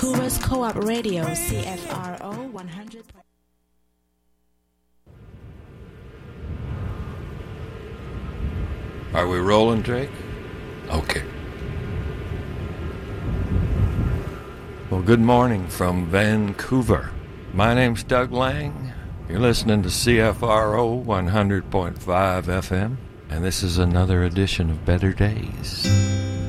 Vancouver's Co-op Radio, CFRO 100. Are we rolling, Jake? Okay. Well, good morning from Vancouver. My name's Doug Lang. You're listening to CFRO 100.5 FM, and this is another edition of Better Days.